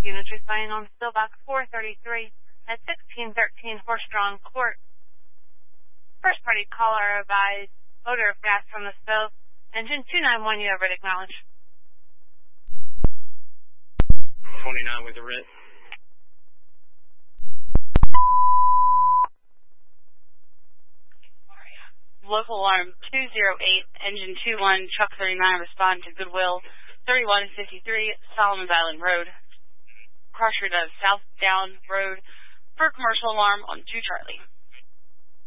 units responding on Stillbox 433 at 1613 Horse-Drawn Court. First party caller advised odor of gas from the stove. Engine 291, you have ready acknowledge. 29 with the RIT. Local alarm 208, engine 21, truck 39, respond to Goodwill 3153, Solomon's Island Road. Cross street of South Down Road for commercial alarm on 2 Charlie.